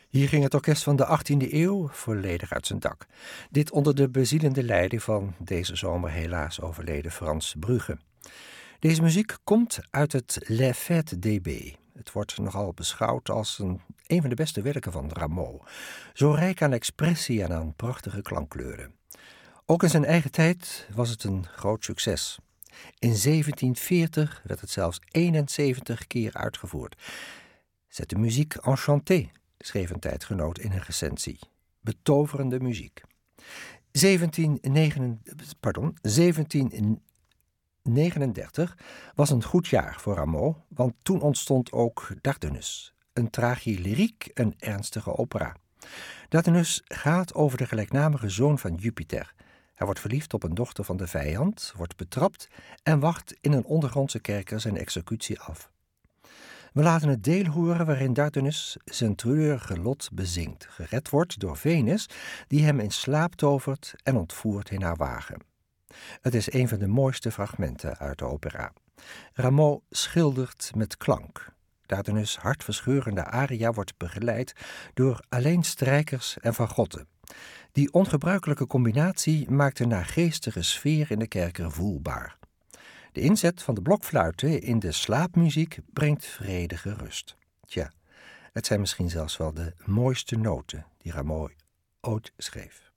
Hier ging het orkest van de 18e eeuw volledig uit zijn dak. Dit onder de bezielende leiding van deze zomer helaas overleden Frans Brugge. Deze muziek komt uit het Les Fêtes d'Eb. Het wordt nogal beschouwd als een van de beste werken van Rameau. Zo rijk aan expressie en aan prachtige klankkleuren. Ook in zijn eigen tijd was het een groot succes. In 1740 werd het zelfs 71 keer uitgevoerd. C'est de musique enchantée, schreef een tijdgenoot in een recensie. Betoverende muziek. 1739 was een goed jaar voor Rameau, want toen ontstond ook Dardanus, een tragilyriek, een ernstige opera. Dardanus gaat over de gelijknamige zoon van Jupiter. Hij wordt verliefd op een dochter van de vijand, wordt betrapt en wacht in een ondergrondse kerker zijn executie af. We laten het deel horen waarin Dardanus zijn treurige lot bezingt, gered wordt door Venus, die hem in slaap tovert en ontvoert in haar wagen. Het is een van de mooiste fragmenten uit de opera. Rameau schildert met klank. Dardanus' hartverscheurende aria wordt begeleid door alleen strijkers en fagotten. Die ongebruikelijke combinatie maakt een naargeestige sfeer in de kerker voelbaar. De inzet van de blokfluiten in de slaapmuziek brengt vredige rust. Tja, het zijn misschien zelfs wel de mooiste noten die Rameau ooit schreef.